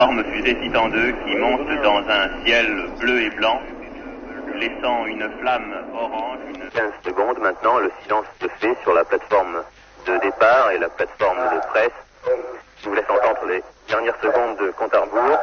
Énorme fusée Titan II qui monte dans un ciel bleu et blanc, laissant une flamme orange. 15 secondes maintenant, le silence se fait sur la plateforme de départ et la plateforme de presse. Je vous laisse entendre les dernières secondes de compte à rebours.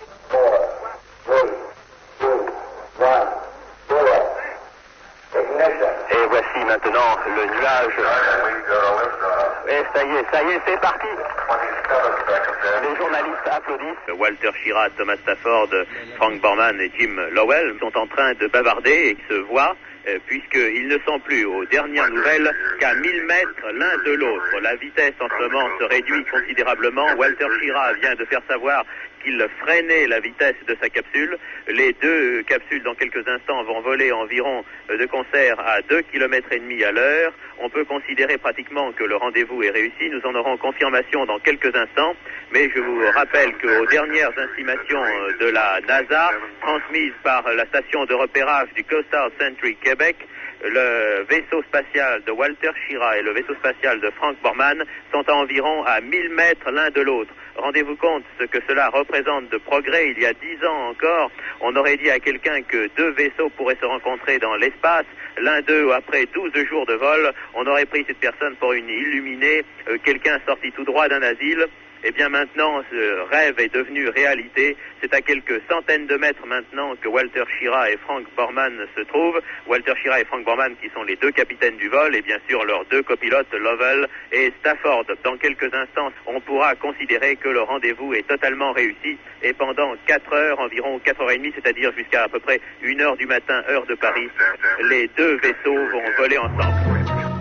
Et voici maintenant le nuage. Et ça y est, c'est parti. Les journalistes applaudissent. Walter Schirra, Thomas Stafford, Frank Borman et Jim Lowell sont en train de bavarder et se voient puisqu'ils ne sont plus aux dernières nouvelles qu'à 1000 mètres l'un de l'autre. La vitesse en ce moment se réduit considérablement. Walter Schirra vient de faire savoir qu'il freinait la vitesse de sa capsule. Les deux capsules dans quelques instants vont voler environ de concert à 2,5 km à l'heure. On peut considérer pratiquement que le rendez-vous est réussi. Nous en aurons confirmation dans quelques instants. Mais je vous rappelle qu'aux dernières estimations de la NASA, transmises par la station de repérage du Coastal Century Québec, le vaisseau spatial de Walter Schirra et le vaisseau spatial de Frank Borman sont à environ à 1000 mètres l'un de l'autre. Rendez-vous compte ce que cela représente de progrès. Il y a 10 ans encore, on aurait dit à quelqu'un que deux vaisseaux pourraient se rencontrer dans l'espace. L'un d'eux, après 12 jours de vol, on aurait pris cette personne pour une illuminée, quelqu'un sorti tout droit d'un asile. Eh bien maintenant, ce rêve est devenu réalité. C'est à quelques centaines de mètres maintenant que Walter Schirra et Frank Borman se trouvent. Walter Schirra et Frank Borman qui sont les deux capitaines du vol et bien sûr leurs deux copilotes, Lovell et Stafford. Dans quelques instants, on pourra considérer que le rendez-vous est totalement réussi et pendant 4 heures, environ 4h30, c'est-à-dire jusqu'à à peu près 1h du matin, heure de Paris, les deux vaisseaux vont voler ensemble.